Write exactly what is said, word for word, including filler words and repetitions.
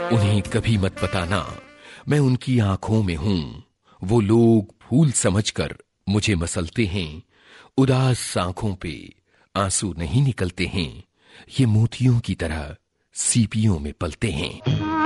उन्हें कभी मत बताना मैं उनकी आंखों में हूं। वो लोग फूल समझकर मुझे मसलते हैं, उदास आंखों पे आंसू नहीं निकलते हैं। ये मोतियों की तरह सीपियों में पलते हैं।